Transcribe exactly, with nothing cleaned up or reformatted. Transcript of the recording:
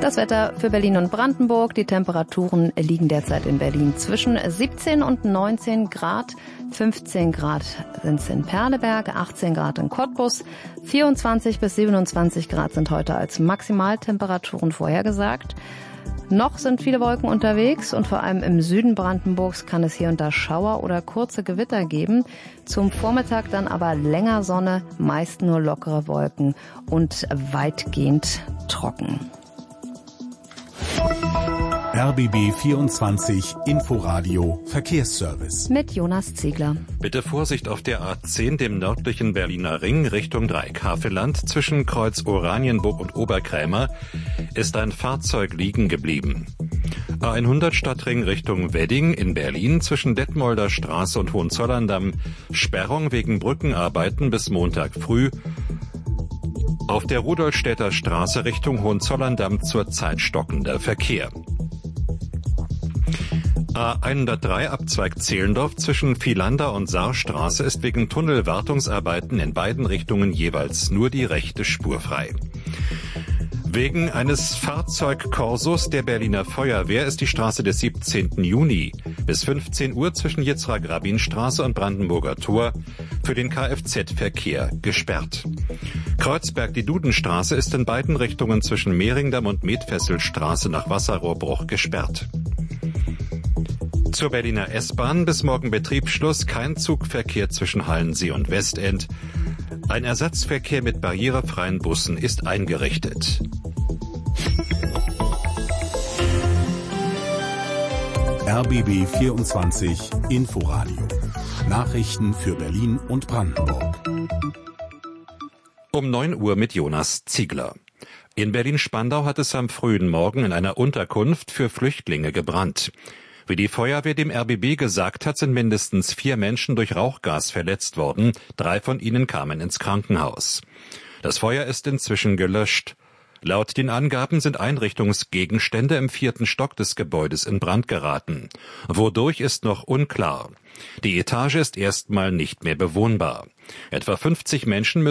Das Wetter für Berlin und Brandenburg. Die Temperaturen liegen derzeit in Berlin zwischen siebzehn und neunzehn Grad. fünfzehn Grad sind es in Perleberg, achtzehn Grad in Cottbus, vierundzwanzig bis siebenundzwanzig Grad sind heute als Maximaltemperaturen vorhergesagt. Noch sind viele Wolken unterwegs und vor allem im Süden Brandenburgs kann es hier und da Schauer oder kurze Gewitter geben. Zum Vormittag dann aber länger Sonne, meist nur lockere Wolken und weitgehend trocken. R B B vierundzwanzig Inforadio Verkehrsservice. Mit Jonas Ziegler. Bitte Vorsicht auf der A zehn, dem nördlichen Berliner Ring, Richtung Dreieckhaveland. Zwischen Kreuz Oranienburg und Oberkrämer ist ein Fahrzeug liegen geblieben. A hundert Stadtring Richtung Wedding in Berlin, zwischen Detmolder Straße und Hohenzollern-Damm. Sperrung wegen Brückenarbeiten bis Montag früh. Auf der Rudolstädter Straße Richtung Hohenzollern-Damm zurzeit stockender Verkehr. A hundertdrei Abzweig Zehlendorf zwischen Vielander und Saarstraße ist wegen Tunnelwartungsarbeiten in beiden Richtungen jeweils nur die rechte Spur frei. Wegen eines Fahrzeugkorsos der Berliner Feuerwehr ist die Straße des siebzehnten Juni bis fünfzehn Uhr zwischen Jitzra-Grabin-Straße und Brandenburger Tor für den Kfz-Verkehr gesperrt. Kreuzberg, die Dudenstraße, ist in beiden Richtungen zwischen Mehringdamm und Medfesselstraße nach Wasserrohrbruch gesperrt. Zur Berliner S-Bahn bis morgen Betriebsschluss, kein Zugverkehr zwischen Hallensee und Westend. Ein Ersatzverkehr mit barrierefreien Bussen ist eingerichtet. R B B vierundzwanzig Inforadio. Nachrichten für Berlin und Brandenburg. Um neun Uhr mit Jonas Ziegler. In Berlin-Spandau hat es am frühen Morgen in einer Unterkunft für Flüchtlinge gebrannt. Wie die Feuerwehr dem R B B gesagt hat, sind mindestens vier Menschen durch Rauchgas verletzt worden. Drei von ihnen kamen ins Krankenhaus. Das Feuer ist inzwischen gelöscht. Laut den Angaben sind Einrichtungsgegenstände im vierten Stock des Gebäudes in Brand geraten. Wodurch ist noch unklar. Die Etage ist erstmal nicht mehr bewohnbar. Etwa fünfzig Menschen müssen